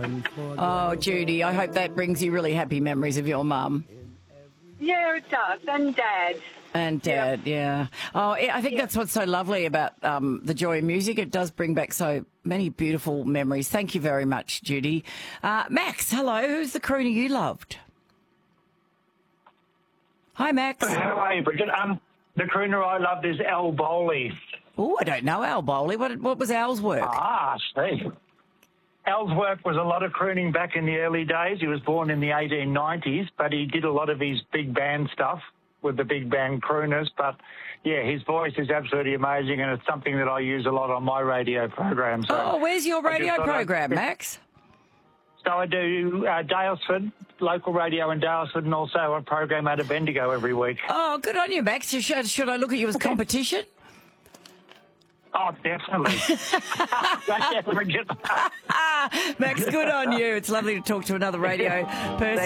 Oh, Judy, I hope that brings you really happy memories of your mum. Yeah, it does. And Dad. And Dad, yeah. Oh, I think that's what's so lovely about the joy of music. It does bring back so many beautiful memories. Thank you very much, Judy. Max, hello. Who's the crooner you loved? Hi, Max. How are you, Bridget? The crooner I loved is Al Bowley. Oh, I don't know Al Bowley. What was Al's work? See. Al's work was a lot of crooning back in the early days. He was born in the 1890s, but he did a lot of his big band stuff with the big band crooners. But, yeah, his voice is absolutely amazing, and it's something that I use a lot on my radio program. So where's your radio program, Max? So I do Daylesford, local radio in Daylesford, and also a program out of Bendigo every week. Oh, good on you, Max. Should I look at you as competition? Oh, definitely. Max, good on you. It's lovely to talk to another radio person.